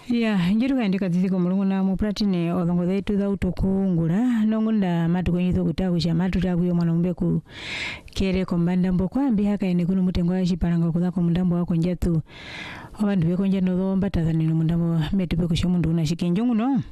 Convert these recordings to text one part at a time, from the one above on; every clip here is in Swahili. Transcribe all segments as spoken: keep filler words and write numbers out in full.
Ya, njiru kandi kazizi ko mulungu na mu platine odongo zetu za utokungula nongunda matu kwenyizo kutaku cha matu taku yo mwana umbe ku kere ko mbandambo kwambi haka ene kuno mutengo ya shiparanga kuza ko mundambo wako njatu abandu beko njano zo mbataza nino mundambo metu beko sho mundu una shikenjongu no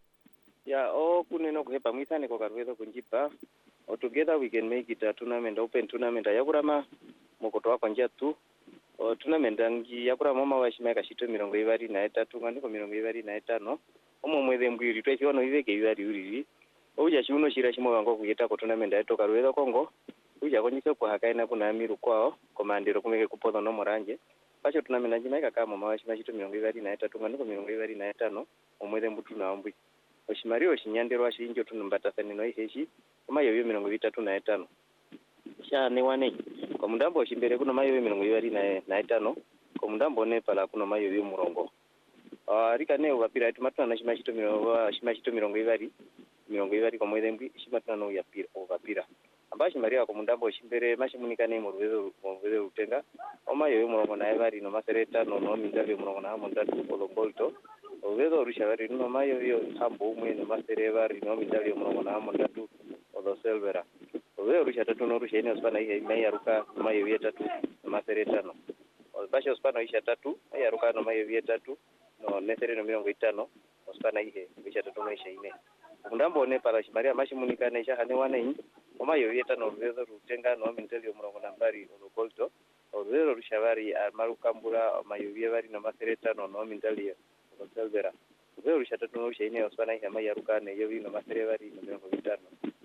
ya o kuneno kuhepa mwisane ko karwezo kunjipa o together we can make it a tournament open tournament yakurama mokoto wako njatu o tournament angi yakura mama washima kashito mirongo ibari na etatu ngani ko mirongo ibari na etano omo mweze mbwiri twese ono iveke ibari uriri uja shiuno shira shimo wango kuyeta ko tournament yato karwezo kongo uja konyiso ko hakaina kuna amiru kwao komandiro kumeke kupoza no moranje pacho tournament angi maika kama mama washima kashito mirongo ibari na etatu ngani ko mirongo ibari na etano omweze mbutu na ambwi oshimario oshinyanderwa shinjo tunumbatasani no iheshi koma yoyo mirongo itatu na etano sha ne wane ko mundambo oshimbere kuno mayo mirongo ibari na na etano ko mundambo ne pala kuno mayo yo murongo ah rika ne ubapira tumatuna na shimashito mirongo shimashito mirongo ibari mirongo ibari ko mweze mbwi shimatuna no yapira ubapira ambashi maria ko mundambo oshimbere mashimunika ne mu ruwezo mu ruwezo rutenga omayo yo murongo na ibari no masereta no no mindabe murongo na mundatu kolongolto uwezo rushabari no mayo yo hambo umwe no masereva rino mindabe murongo na mundatu odo selvera uwezo rushatatu no rushene osana ihe meya ruka mayo yetatu no masereta no basho osana isha tatu meya ruka no mayo yetatu no nesere no mirongo itano osana ihe isha tatu no isha ine mundambo ne para shimaria mashimunika ne isha hane wane omayo yetano uwezo rutenga no mindabe murongo na mbari odo kolto uwezo rushabari marukambura mayo yebari no masereta no no mindabe Selvera. Uwe rushatatu no shine osana ihe mayi yarukane yo bino maserevari no mirongo itano.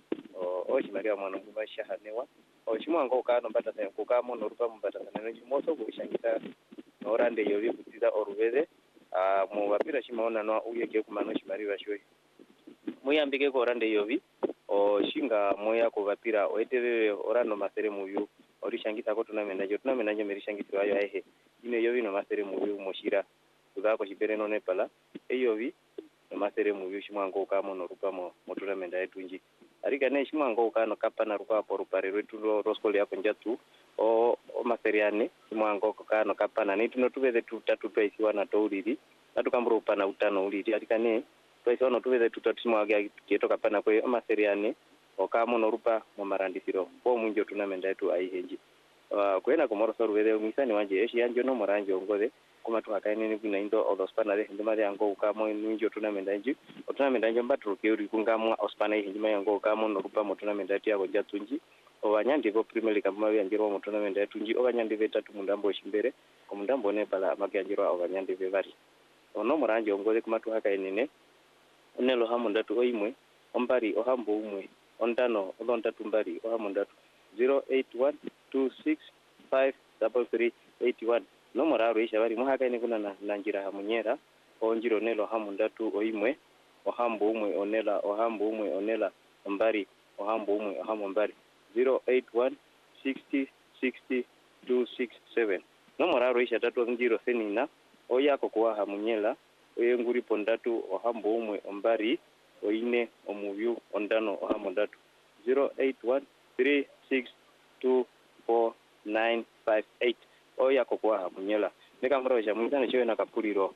O oshimaria mwana ngumba shahanewa. O chimwango ukano mbata sa kukamo no rupa mbata sa no chimoso kushangita no rande yo bikutiza oruveze a mu bapira shimaona no uyeke kumano shimari bashwe. Muyambike ko rande yobi o shinga moya ko bapira oetebe orano masere muyu orishangita ko tunamenda jo tunamenda jo merishangitwa yo ehe. Ine yo bino masere muyu moshira kuzako chipere no nepala eyovi masere mu yushimwango kamo no rupamo motournament yetunji arika ne shimwango kano kapana ruka por pare retu roskol yako njatu o o maseriane shimwango kano kapana ne tuno tuveze tutatu twaisi wana touriri natukambura upana utano uriri arika ne twaisi wana tuveze tutatu shimwango kieto kapana kwe maseriane o kamo no rupa mo marandisiro po munjo tournament yetu aihenji uh, kwena komoroso ruweze misani wanje eshi yanjo no moranje ongode kuma tuhakaine ni kuna indo odospana de ndima yango ukamo ninjo tournament anji tournament anji mbatro keuri kungamo ospana hinjima yango ukamo no rupa mo tournament ati yako jatunji obanyandi go premier league kama yanjiro mo tournament atunji obanyandi vetatu mundambo shimbere ko mundambo ne pala amaganjiro obanyandi vevari ono moranje ongole kuma tuhakaine ne onelo hamundatu oimwe ombari ohambo umwe ondano odontatu mbari ohamundatu zero eight one two six five three three eight one no moraro isha bari muhaka ni kuna na nanjira hamunyera onjiro nelo hamundatu oimwe ohambo umwe onela ohambo umwe onela mbari ohambo umwe ohambo mbari zero eight one sixty sixty two six seven no moraro isha tatu njiro senina oyako kwa hamunyela oyenguri pondatu ohambo umwe ombari oine omuyu ondano ohambo ndatu zero eight one three six two four nine five eight oya kokwa munyela nika mroja mwitana chiwe na kapuliro